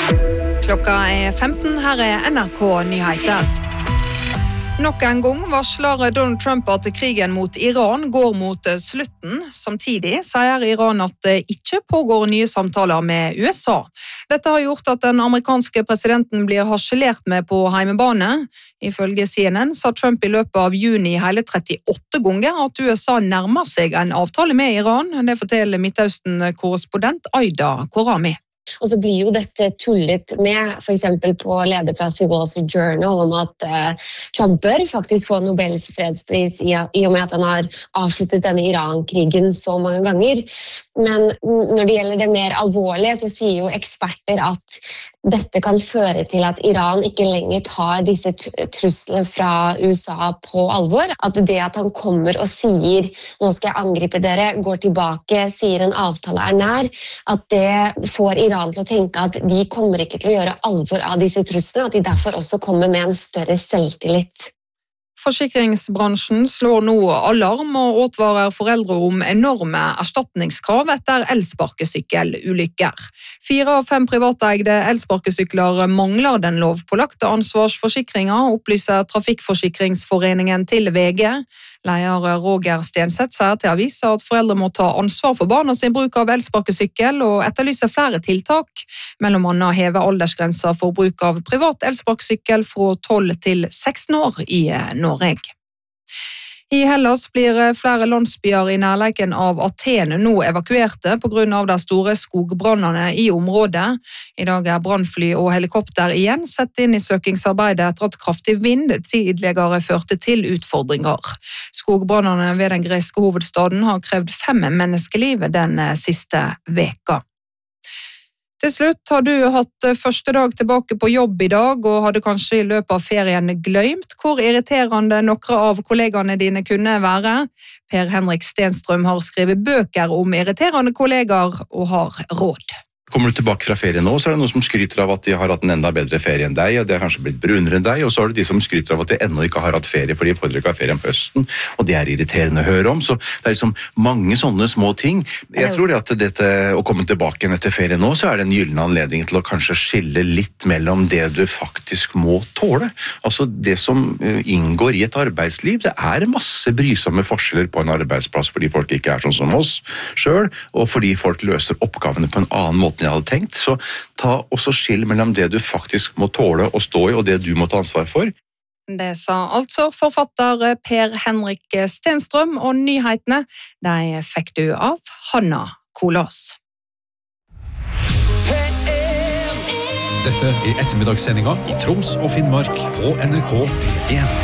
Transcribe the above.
Klokka 15, her NRK Nyheter. Nok en gang varsler Donald Trump at krigen mot Iran går mot slutten. Samtidig sier Iran at det ikke pågår nye samtaler med USA. Dette har gjort at den amerikanske presidenten blir harselert med på heimebane. Ifølge CNN sa Trump i løpet av juni hele 38 ganger at USA nærmer seg en avtale med Iran. Det forteller Midtøsten-korrespondent Aida Korami. Og så blir jo dette tullet med, for eksempel på lederplass i Wall Street Journal, om at Trump bør faktisk få Nobels fredspris i og med at han har avsluttet denne Iran-krigen så mange ganger. Men når det gjelder det mer alvorlige, så sier jo eksperter at dette kan føre til at Iran ikke lenger tar disse truslene fra USA på alvor. At det at han kommer og sier «nå skal jeg angripe dere», går tilbake, sier en avtale er nær, at det får Iran til å tenke at de kommer ikke til å gjøre alvor av disse truslene, at de derfor også kommer med en større selvtillit. Forsikringsbransjen slår nå alarm og advarer foreldre om enorme erstatningskrav etter elsparkesykkelulykker. 4 av 5 privateide elsparkesykler mangler den lovpålagte ansvarsforsikringen, opplyser Trafikkforsikringsforeningen til VG. Leder Roger Stenseth sier til avisa at foreldre må ta ansvar for barna sin bruk av elsparkesykkel og etterlyser flere tiltak, mellom annet heve aldersgrensa for bruk av privat elsparkesykkel fra 12 til 16 år i Norge. I Hellas blir flere landsbyer i nærleiken av Aten nå evakuerte på grunn av de store skogbrannene i området. I dag er brannfly og helikopter igjen sett inn i søkingsarbeidet etter at kraftig vind tidligere førte til utfordringer. Skogbrannene ved den greske hovedstaden har krevd 5 menneskeliv den siste veka. Til slutt har du hatt første dag tilbake på jobb i dag, og hadde kanskje i løpet av ferien glemt hvor irriterende noen av kollegaene dine kunne være. Per Henrik Stenstrøm har skrevet bøker om irriterende kollegaer og har råd. Kommer du tilbake fra ferie nå, så er det noen som skryter av at de har hatt en enda bedre ferie enn deg, og de har kanskje blitt brunere enn deg, og så er det de som skryter av at de ennå ikke har hatt ferie, for de får ikke ha ferie på høsten, og det er irriterende å høre om, så det er liksom mange sånne små ting. Jeg tror det at dette, å komme tilbake igjen etter ferie nå, så er det en gyllen anledning til å kanskje skille litt mellom det du faktisk må tåle. Altså det som inngår i et arbeidsliv, det er masse brysomme forskjeller på en arbeidsplass fordi folk ikke er sånn som oss selv, og fordi folk løser oppgavene på en annen måte jeg hadde tenkt, så ta også skill mellom det du faktisk må tåle å stå i, og det du må ta ansvar for. Det sa altså forfatter Per Henrik Stenstrøm, og nyhetene de fikk du av Hanna Kolås. Dette er ettermiddagssendinga i Troms og Finnmark på NRK P1.